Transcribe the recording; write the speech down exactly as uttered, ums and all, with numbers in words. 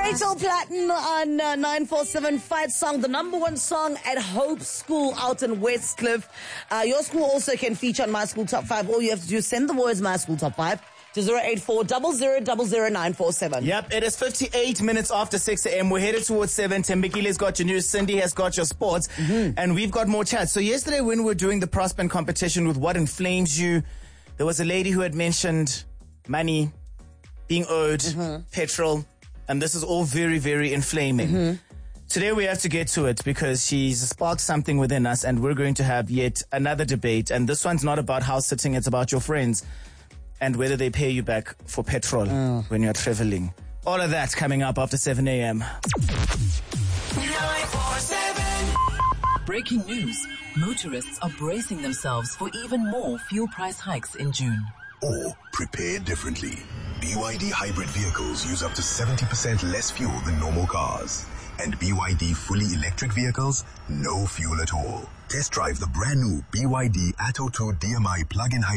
Rachel Platten on uh, nine four seven Fight Song, the number one song at Hope School out in Westcliff. Uh, your school also can feature on My School Top five. All you have to do is send the words My School Top five to zero eight four zero zero zero zero nine four seven. Yep, it is fifty-eight minutes after six a.m. We're headed towards seven. Tembekile's got your news. Cindy has got your sports. Mm-hmm. And we've got more chats. So yesterday when we were doing the Prospen competition with what inflames you, there was a lady who had mentioned money, being owed, mm-hmm. petrol. And this is all very, very inflaming. Mm-hmm. Today we have to get to it because she's sparked something within us and we're going to have yet another debate. And this one's not about house sitting, it's about your friends and whether they pay you back for petrol oh. when you're traveling. All of that coming up after seven a.m. nine four seven Breaking news. Motorists are bracing themselves for even more fuel price hikes in June. Or prepare differently. B Y D hybrid vehicles use up to seventy percent less fuel than normal cars. And B Y D fully electric vehicles, no fuel at all. Test drive the brand new B Y D Atto two D M I plug-in hybrid.